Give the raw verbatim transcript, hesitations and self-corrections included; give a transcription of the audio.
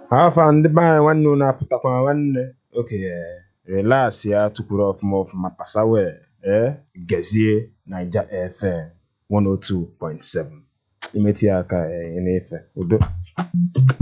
Hafa ndị be anyị nwanne unu apụtakwa nwanne. Okay, eh, relax ya tukwuru ọfụma ọfụma pasawe eh gezie Naija F M one oh two point seven. Imeti aka eh, ị na-efe udo.